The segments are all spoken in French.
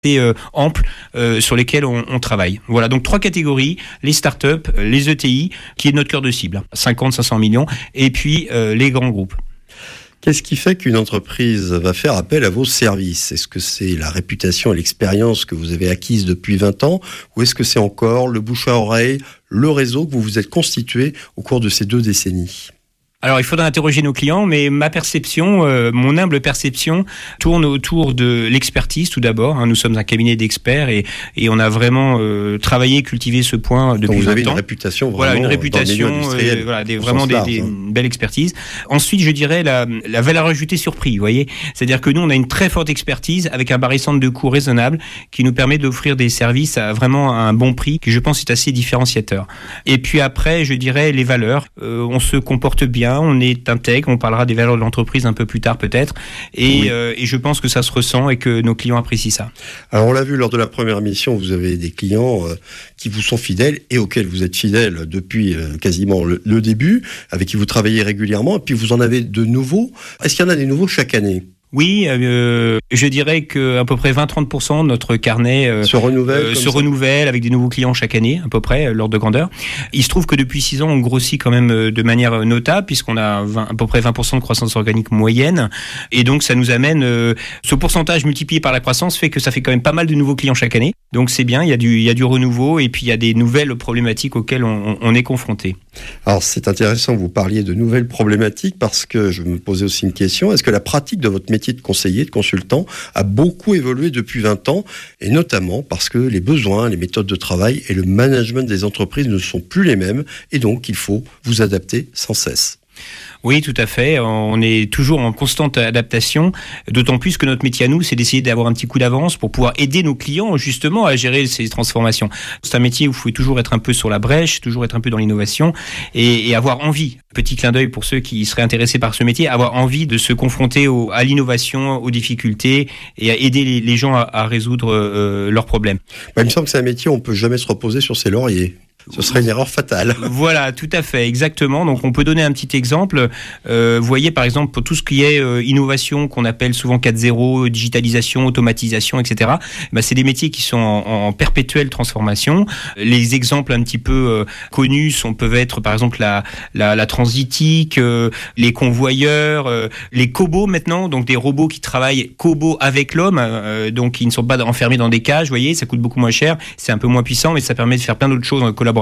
amples sur lesquels on travaille. Voilà, donc 3 catégories, les startups, les ETI, qui est notre cœur de cible, 50-500 millions, et puis les grands groupes. Qu'est-ce qui fait qu'une entreprise va faire appel à vos services ? Est-ce que c'est la réputation et l'expérience que vous avez acquise depuis 20 ans, ou est-ce que c'est encore le bouche à oreille, le réseau que vous vous êtes constitué au cours de ces 2 décennies ? Alors, il faudra interroger nos clients, mais ma perception, mon humble perception, tourne autour de l'expertise tout d'abord. Nous sommes un cabinet d'experts et on a vraiment travaillé, cultivé ce point depuis 20 ans. Donc vous avez une réputation vraiment une réputation, vraiment des belles expertises. Ensuite, je dirais la valeur ajoutée sur prix, vous voyez. C'est-à-dire que nous, on a une très forte expertise avec un barycentre de coûts raisonnable qui nous permet d'offrir des services à vraiment un bon prix qui, je pense, est assez différenciateur. Et puis après, je dirais les valeurs. On se comporte bien. On est intègre, on parlera des valeurs de l'entreprise un peu plus tard peut-être, et je pense que ça se ressent et que nos clients apprécient ça. Alors on l'a vu lors de la première émission, vous avez des clients qui vous sont fidèles et auxquels vous êtes fidèles depuis quasiment le début, avec qui vous travaillez régulièrement, et puis vous en avez de nouveaux. Est-ce qu'il y en a des nouveaux chaque année ? Oui, je dirais que à peu près 20-30% de notre carnet se renouvelle avec des nouveaux clients chaque année, à peu près, l'ordre de grandeur. Il se trouve que depuis 6 ans, on grossit quand même de manière notable, puisqu'on a à peu près 20% de croissance organique moyenne. Et donc, ça nous amène, ce pourcentage multiplié par la croissance fait que ça fait quand même pas mal de nouveaux clients chaque année. Donc, c'est bien, il y a du renouveau et puis il y a des nouvelles problématiques auxquelles on est confronté. Alors, c'est intéressant que vous parliez de nouvelles problématiques parce que je me posais aussi une question. Est-ce que la pratique de votre métier de conseiller, de consultant, a beaucoup évolué depuis 20 ans, et notamment parce que les besoins, les méthodes de travail et le management des entreprises ne sont plus les mêmes, et donc il faut vous adapter sans cesse. Oui, tout à fait. On est toujours en constante adaptation, d'autant plus que notre métier à nous, c'est d'essayer d'avoir un petit coup d'avance pour pouvoir aider nos clients justement à gérer ces transformations. C'est un métier où il faut toujours être un peu sur la brèche, toujours être un peu dans l'innovation et avoir envie. Petit clin d'œil pour ceux qui seraient intéressés par ce métier, avoir envie de se confronter à l'innovation, aux difficultés et à aider les gens à résoudre leurs problèmes. Il me semble que c'est un métier où on ne peut jamais se reposer sur ses lauriers. Ce serait une erreur fatale. Voilà, tout à fait, exactement. Donc on peut donner un petit exemple. Vous voyez par exemple pour tout ce qui est innovation qu'on appelle souvent 4.0, digitalisation, automatisation, etc. C'est des métiers qui sont en perpétuelle transformation. Les exemples un petit peu connus peuvent être par exemple la transitique, les convoyeurs, les cobots maintenant, donc des robots qui travaillent cobots avec l'homme, donc qui ne sont pas enfermés dans des cages. Vous voyez, ça coûte beaucoup moins cher, c'est un peu moins puissant, mais ça permet de faire plein d'autres choses collaborativement.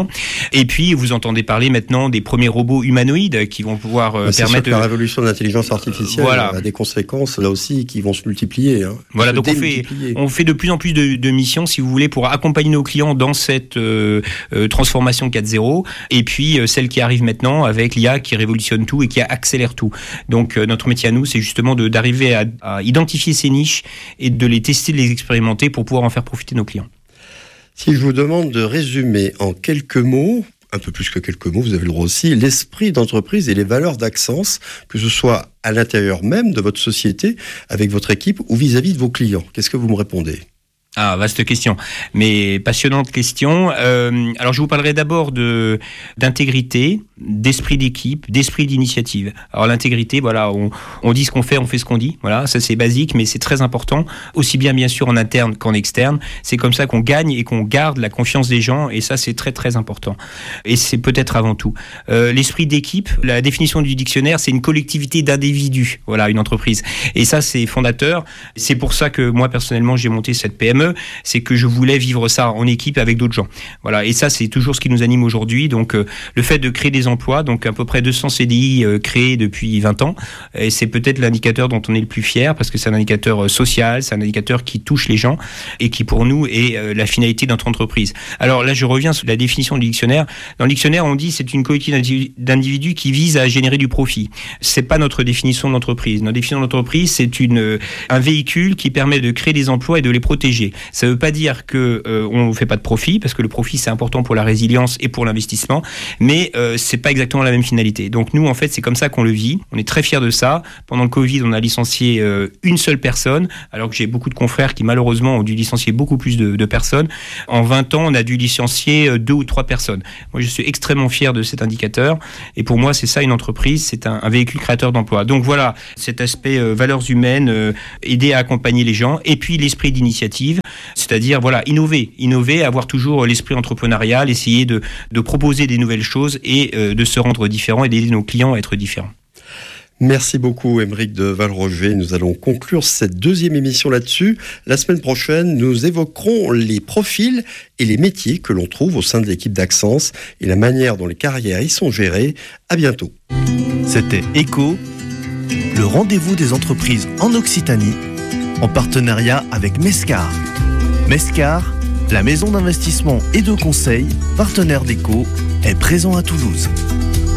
Et puis, vous entendez parler maintenant des premiers robots humanoïdes qui vont pouvoir permettre... La révolution de l'intelligence artificielle a des conséquences, là aussi, qui vont se multiplier. Voilà, donc on fait de plus en plus de missions, si vous voulez, pour accompagner nos clients dans cette transformation 4.0, et puis celle qui arrive maintenant avec l'IA qui révolutionne tout et qui accélère tout. Donc, notre métier à nous, c'est justement d'arriver à identifier ces niches et de les tester, de les expérimenter pour pouvoir en faire profiter nos clients. Si je vous demande de résumer en quelques mots, un peu plus que quelques mots, vous avez le droit aussi, l'esprit d'entreprise et les valeurs d'Axence, que ce soit à l'intérieur même de votre société, avec votre équipe ou vis-à-vis de vos clients, qu'est-ce que vous me répondez ? Ah, vaste question, mais passionnante question. Alors, je vous parlerai d'abord d'intégrité, d'esprit d'équipe, d'esprit d'initiative. Alors, l'intégrité, voilà, on dit ce qu'on fait, on fait ce qu'on dit. Voilà, ça c'est basique, mais c'est très important, aussi bien sûr en interne qu'en externe. C'est comme ça qu'on gagne et qu'on garde la confiance des gens, et ça c'est très très important. Et c'est peut-être avant tout. L'esprit d'équipe, la définition du dictionnaire, c'est une collectivité d'individus. Voilà, une entreprise. Et ça c'est fondateur. C'est pour ça que moi personnellement j'ai monté cette PME. C'est que je voulais vivre ça en équipe avec d'autres gens. Voilà, et ça c'est toujours ce qui nous anime aujourd'hui. Donc le fait de créer des emplois, donc à peu près 200 CDI créés depuis 20 ans, et c'est peut-être l'indicateur dont on est le plus fier parce que c'est un indicateur social, c'est un indicateur qui touche les gens et qui pour nous est la finalité de notre entreprise. Alors là je reviens sur la définition du dictionnaire. Dans le dictionnaire on dit c'est une collectivité d'individus qui vise à générer du profit. C'est pas notre définition d'entreprise. Notre définition d'entreprise c'est un véhicule qui permet de créer des emplois et de les protéger. Ça ne veut pas dire que on ne fait pas de profit, parce que le profit c'est important pour la résilience et pour l'investissement, mais c'est pas exactement la même finalité. Donc nous en fait c'est comme ça qu'on le vit. On est très fiers de ça. Pendant le Covid, on a licencié une seule personne, alors que j'ai beaucoup de confrères qui malheureusement ont dû licencier beaucoup plus de personnes. En 20 ans, on a dû licencier 2 ou 3 personnes. Moi, je suis extrêmement fier de cet indicateur. Et pour moi, c'est ça une entreprise, c'est un véhicule créateur d'emploi. Donc voilà, cet aspect valeurs humaines, aider à accompagner les gens. Et puis l'esprit d'initiative, c'est-à-dire voilà, innover, avoir toujours l'esprit entrepreneurial, essayer de proposer des nouvelles choses et de se rendre différent et d'aider nos clients à être différents. Merci beaucoup, Aymeric de Valroger. Nous allons conclure cette deuxième émission là-dessus. La semaine prochaine, nous évoquerons les profils et les métiers que l'on trouve au sein de l'équipe d'Axence et la manière dont les carrières y sont gérées. À bientôt. C'était ECHO, le rendez-vous des entreprises en Occitanie, en partenariat avec Mescar. Mescar, la maison d'investissement et de conseil, partenaire d'ECHO, est présent à Toulouse.